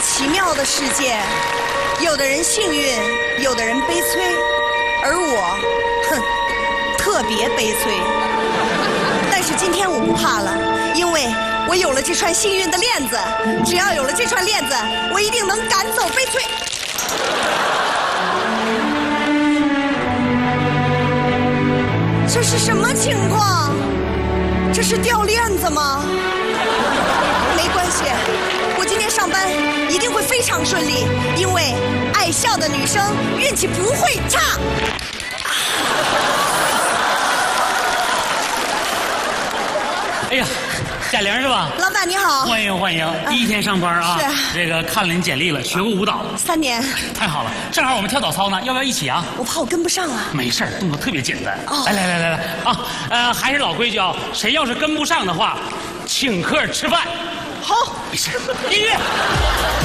奇妙的世界，有的人幸运，有的人悲催，而我，特别悲催。但是今天我不怕了，因为我有了这串幸运的链子。只要有了这串链子，我一定能赶走悲催。这是什么情况？这是掉链子吗？没关系，我今天上班一定会非常顺利，因为爱笑的女生运气不会差。 哎呀，贾玲是吧？ 老板你好， 欢迎欢迎，第一天上班啊。 是。 这个看了你简历了，学过舞蹈 3年。 太好了，正好我们跳早操呢，要不要一起啊？ 我怕我跟不上啊。 没事儿，动作特别简单。 哦来啊，还是老规矩啊，谁要是跟不上的话，请客吃饭。 好， 没事，音乐。